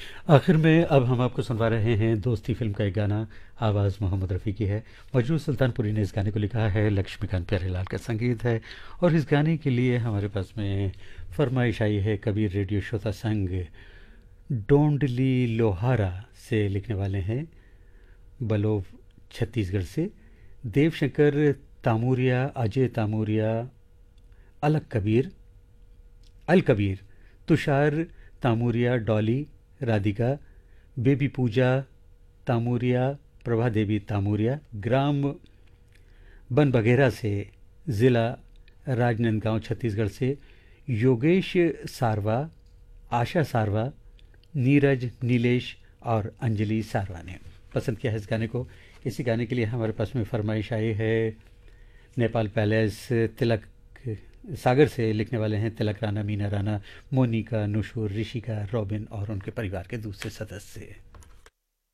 आखिर में अब हम आपको सुनवा रहे हैं दोस्ती फिल्म का एक गाना। आवाज़ मोहम्मद रफ़ी की है। मजरू सुल्तानपुरी ने इस गाने को लिखा है, लक्ष्मीकांत प्यारेलाल का संगीत है। और इस गाने के लिए हमारे पास में फरमाइश आई है कबीर रेडियो श्रोता संघ डोंडली लोहारा से, लिखने वाले हैं बलोव छत्तीसगढ़ से। देवशंकर तामूरिया, अजय तामूरिया, अलक कबीर, अल कबीर, तुषार तामूरिया, डॉली, राधिका, बेबी पूजा तामूरिया, प्रभा देवी तामूरिया, ग्राम बन बघेरा से, ज़िला राजनांदगांव छत्तीसगढ़ से, योगेश सारवा, आशा सारवा, नीरज, नीलेश और अंजलि सारवा ने पसंद किया है इस गाने को। इसी गाने के लिए हमारे पास में फरमाइश आई है नेपाल पैलेस तिलक सागर से, लिखने वाले हैं तिलक राणा, मीना राणा, मोनिका, नुशुर, ऋषिका, रॉबिन और उनके परिवार के दूसरे सदस्य।